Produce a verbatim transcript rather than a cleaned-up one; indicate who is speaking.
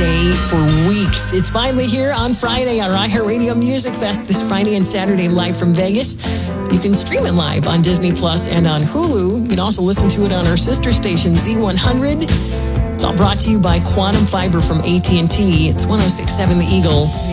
Speaker 1: day for weeks. It's finally here on Friday, our iHeartRadio Music Fest this Friday and Saturday live from Vegas. You can stream it live on Disney Plus and on Hulu. You can also listen to it on our sister station, Z one hundred. It's all brought to you by Quantum Fiber from A T and T. It's one oh six point seven The Eagle.